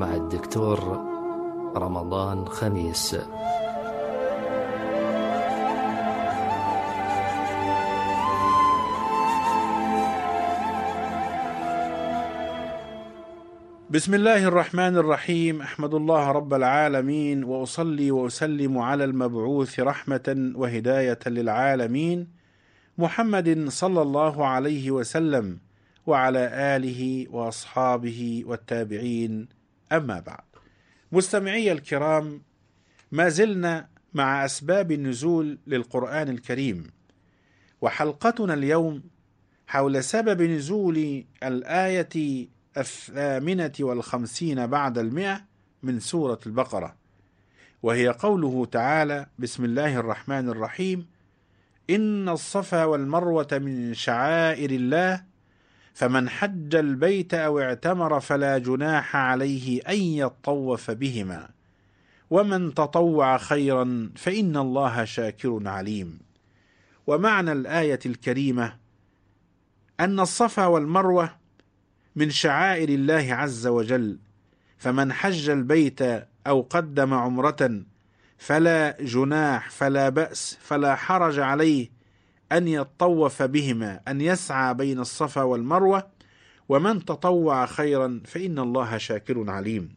مع الدكتور رمضان خميس. بسم الله الرحمن الرحيم. أحمد الله رب العالمين، وأصلي وأسلم على المبعوث رحمة وهداية للعالمين، محمد صلى الله عليه وسلم، وعلى آله وأصحابه والتابعين. أما بعد، مستمعي الكرام، ما زلنا مع أسباب النزول للقرآن الكريم، وحلقتنا اليوم حول سبب نزول الآية 58 بعد 100 من سورة البقرة، وهي قوله تعالى: بسم الله الرحمن الرحيم: إن الصفا والمروة من شعائر الله فمن حج البيت أو اعتمر فلا جناح عليه أن يطوف بهما ومن تطوع خيرا فإن الله شاكر عليم. ومعنى الآية الكريمة أن الصفا والمروة من شعائر الله عز وجل، فمن حج البيت أو قدم عمرة فلا جناح، فلا بأس، فلا حرج عليه أن يطوف بهما، أن يسعى بين الصفا والمروة، ومن تطوع خيرا فإن الله شاكر عليم.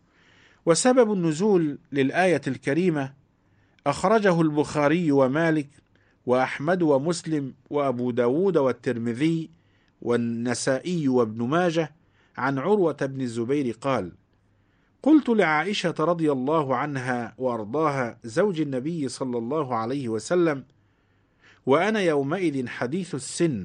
وسبب النزول للآية الكريمة أخرجه البخاري ومالك وأحمد ومسلم وأبو داود والترمذي والنسائي وابن ماجه عن عروة بن الزبير قال: قلت لعائشة رضي الله عنها وأرضاها زوج النبي صلى الله عليه وسلم وأنا يومئذ حديث السن: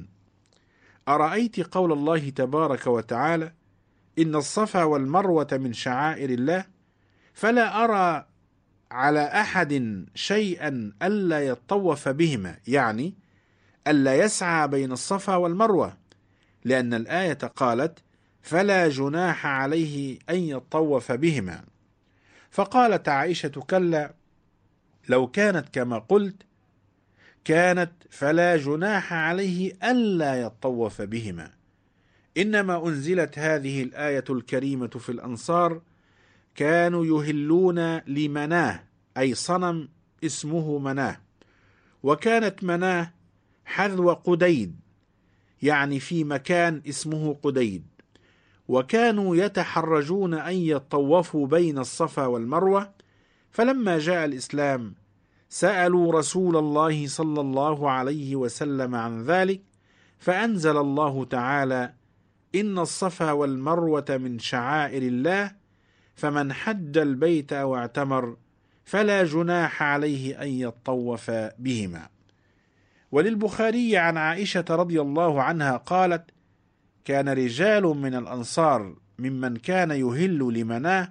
أرأيت قول الله تبارك وتعالى: إن الصفا والمروة من شعائر الله، فلا أرى على أحد شيئا ألا يطوف بهما، يعني ألا يسعى بين الصفا والمروة، لأن الآية قالت: فلا جناح عليه أن يطوف بهما. فقالت عائشة: كلا، لو كانت كما قلت كانت فلا جناح عليه ألا يطوف بهما، إنما أنزلت هذه الآية الكريمة في الأنصار، كانوا يهلون لمناه، أي صنم اسمه مناه، وكانت مناه حذو قديد، يعني في مكان اسمه قديد، وكانوا يتحرجون أن يطوفوا بين الصفا والمروة. فلما جاء الإسلام سألوا رسول الله صلى الله عليه وسلم عن ذلك، فأنزل الله تعالى: إن الصفا والمروة من شعائر الله فمن حج البيت أو اعتمر فلا جناح عليه أن يطوف بهما. وللبخاري عن عائشة رضي الله عنها قالت: كان رجال من الأنصار ممن كان يهل لمناه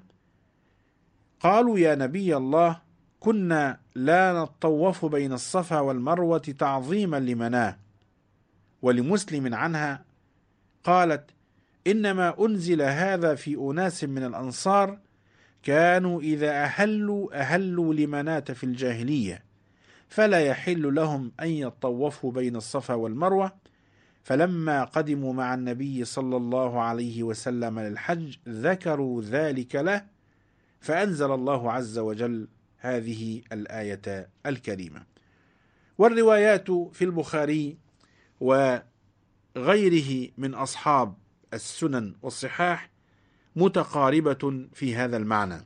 قالوا: يا نبي الله، كنا لا نطوف بين الصفا والمروة تعظيما لمناه. ولمسلم عنها قالت: إنما أنزل هذا في أناس من الأنصار كانوا إذا أهلوا لمناة في الجاهلية، فلا يحل لهم أن يطوفوا بين الصفا والمروة. فلما قدموا مع النبي صلى الله عليه وسلم للحج ذكروا ذلك له، فأنزل الله عز وجل هذه الآية الكريمة. والروايات في البخاري وغيره من أصحاب السنن والصحاح متقاربة في هذا المعنى.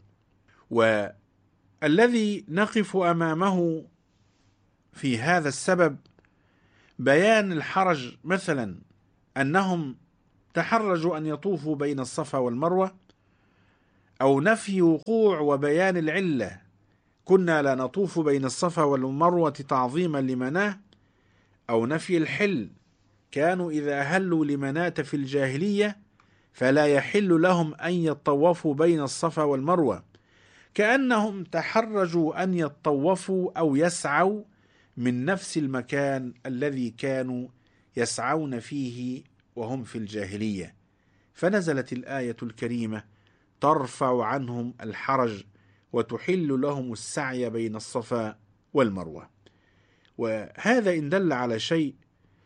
والذي نقف أمامه في هذا السبب بيان الحرج، مثلا أنهم تحرجوا أن يطوفوا بين الصفا والمروة، أو نفي وقوع وبيان العلة: كنا لا نطوف بين الصفا والمروة تعظيما لمناه، أو نفي الحل: كانوا إذا أهلوا لمناة في الجاهلية فلا يحل لهم أن يطوفوا بين الصفا والمروة، كأنهم تحرجوا أن يطوفوا أو يسعوا من نفس المكان الذي كانوا يسعون فيه وهم في الجاهلية. فنزلت الآية الكريمة ترفع عنهم الحرج وتحل لهم السعي بين الصفا والمروة. وهذا إن دل على شيء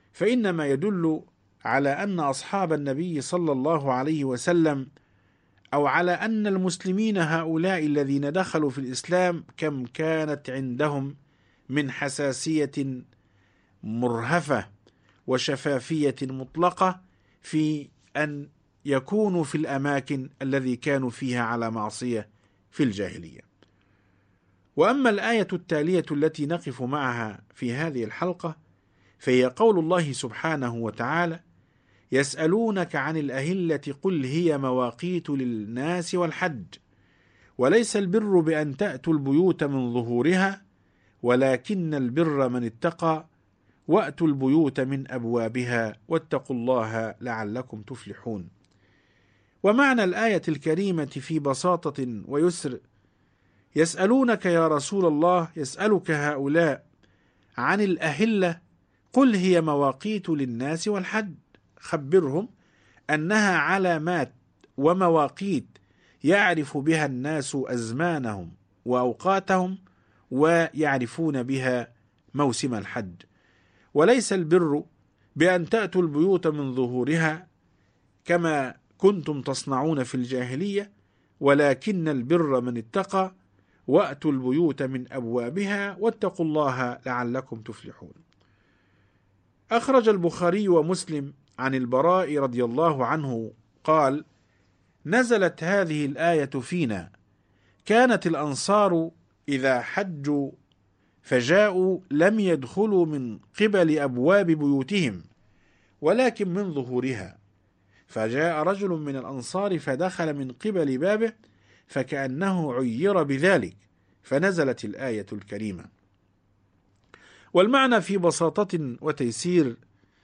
فإنما يدل على أن أصحاب النبي صلى الله عليه وسلم أو على أن المسلمين هؤلاء الذين دخلوا في الإسلام كم كانت عندهم من حساسية مرهفة وشفافية مطلقة في أن يكونوا في الأماكن الذي كانوا فيها على معصية في الجاهلية. وأما الآية التالية التي نقف معها في هذه الحلقة فهي قول الله سبحانه وتعالى: يسألونك عن الأهلة قل هي مواقيت للناس والحج وليس البر بأن تأتوا البيوت من ظهورها ولكن البر من اتقى وأتوا البيوت من أبوابها واتقوا الله لعلكم تفلحون. ومعنى الآية الكريمة في بساطة ويسر: يسألونك يا رسول الله، يسألك هؤلاء عن الأهلة قل هي مواقيت للناس والحج، خبرهم أنها علامات ومواقيت يعرف بها الناس أزمانهم وأوقاتهم ويعرفون بها موسم الحج، وليس البر بأن تأتوا البيوت من ظهورها كما كنتم تصنعون في الجاهلية ولكن البر من اتقى وأتوا البيوت من أبوابها واتقوا الله لعلكم تفلحون. أخرج البخاري ومسلم عن البراء رضي الله عنه قال: نزلت هذه الآية فينا، كانت الأنصار إذا حجوا فجاءوا لم يدخلوا من قبل أبواب بيوتهم ولكن من ظهورها، فجاء رجل من الأنصار فدخل من قبل بابه فكأنه عير بذلك، فنزلت الآية الكريمة. والمعنى في بساطة وتيسير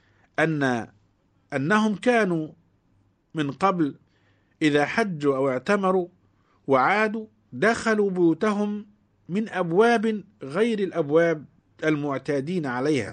أنهم كانوا من قبل إذا حجوا أو اعتمروا وعادوا دخلوا بيوتهم من أبواب غير الأبواب المعتادين عليها.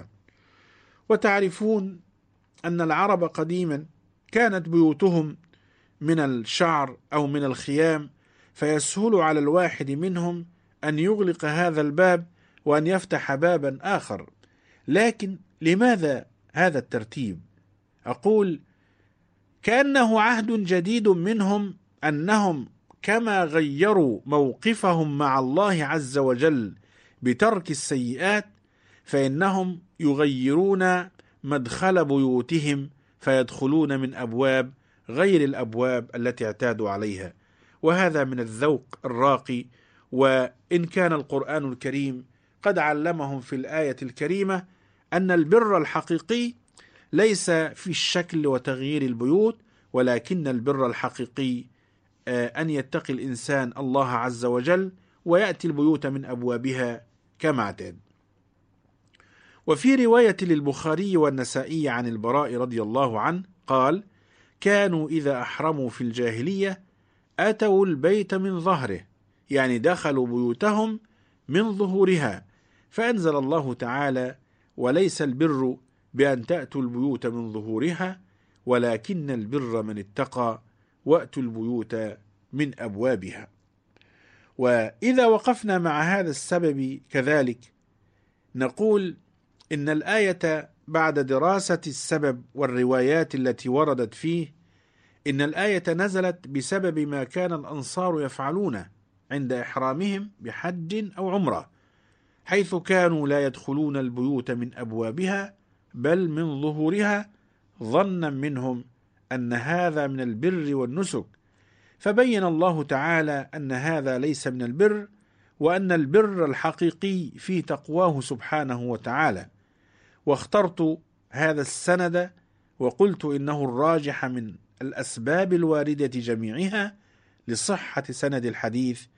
وتعرفون أن العرب قديما كانت بيوتهم من الشعر أو من الخيام، فيسهل على الواحد منهم أن يغلق هذا الباب وأن يفتح بابا آخر. لكن لماذا هذا الترتيب؟ أقول كأنه عهد جديد منهم أنهم كما غيروا موقفهم مع الله عز وجل بترك السيئات فإنهم يغيرون مدخل بيوتهم فيدخلون من أبواب غير الأبواب التي اعتادوا عليها. وهذا من الذوق الراقي. وإن كان القرآن الكريم قد علمهم في الآية الكريمة أن البر الحقيقي ليس في الشكل وتغيير البيوت، ولكن البر الحقيقي أن يتقي الإنسان الله عز وجل ويأتي البيوت من أبوابها كما اعتاد. وفي رواية للبخاري والنسائي عن البراء رضي الله عنه قال: كانوا إذا أحرموا في الجاهلية أتوا البيت من ظهره، يعني دخلوا بيوتهم من ظهورها، فأنزل الله تعالى: وليس البر بأن تأتوا البيوت من ظهورها ولكن البر من اتقى وأتوا البيوت من أبوابها. وإذا وقفنا مع هذا السبب كذلك نقول إن الآية بعد دراسة السبب والروايات التي وردت فيه، إن الآية نزلت بسبب ما كان الأنصار يفعلون عند إحرامهم بحج أو عمرة، حيث كانوا لا يدخلون البيوت من أبوابها بل من ظهورها ظنا منهم أن هذا من البر والنسك، فبين الله تعالى أن هذا ليس من البر، وأن البر الحقيقي في تقواه سبحانه وتعالى. واخترت هذا السند وقلت إنه الراجح من الأسباب الواردة جميعها لصحة سند الحديث